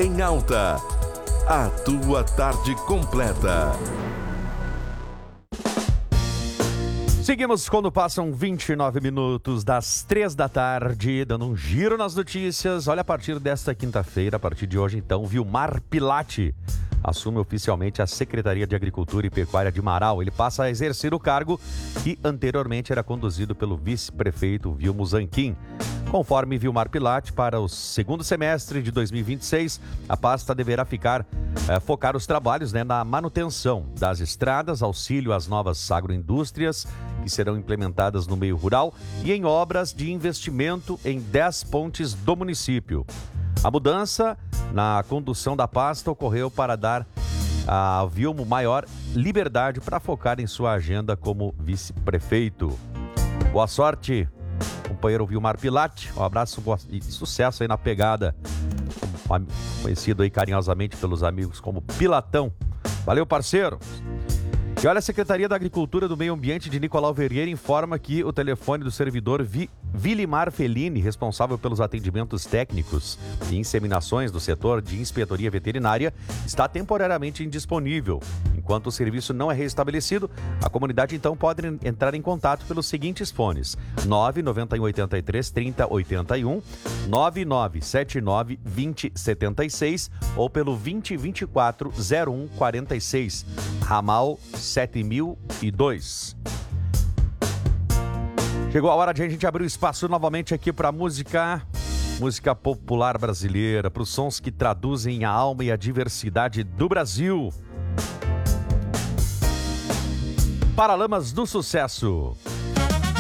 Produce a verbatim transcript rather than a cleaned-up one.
em Alta. A tua tarde completa. Seguimos quando passam vinte e nove minutos das três da tarde, dando um giro nas notícias. Olha, a partir desta quinta-feira, a partir de hoje então, Vilmar Pilatti assume oficialmente a Secretaria de Agricultura e Pecuária de Marau. Ele passa a exercer o cargo que anteriormente era conduzido pelo vice-prefeito Vilmo Zanquim. Conforme Vilmar Pilatti, para o segundo semestre de dois mil e vinte e seis, a pasta deverá ficar, eh, focar os trabalhos né, na manutenção das estradas, auxílio às novas agroindústrias que serão implementadas no meio rural e em obras de investimento em dez pontes do município. A mudança na condução da pasta ocorreu para dar a Vilmo maior liberdade para focar em sua agenda como vice-prefeito. Boa sorte, companheiro Vilmar Pilatti. Um abraço e sucesso aí na pegada, conhecido aí carinhosamente pelos amigos como Pilatão. Valeu, parceiro! E olha, a Secretaria da Agricultura e do Meio Ambiente de Nicolau Vergueira informa que o telefone do servidor Vi, Vilimar Fellini, responsável pelos atendimentos técnicos e inseminações do setor de inspetoria veterinária, está temporariamente indisponível. Enquanto o serviço não é restabelecido, a comunidade então pode entrar em contato pelos seguintes fones: nove nove um oito três, trinta, oitenta e um, nove nove sete nove, vinte, setenta e seis ou pelo vinte, vinte e quatro, zero um, quarenta e seis, ramal sete mil e dois. Chegou a hora de a gente abrir o espaço novamente aqui para música, música popular brasileira, para os sons que traduzem a alma e a diversidade do Brasil. Paralamas do Sucesso.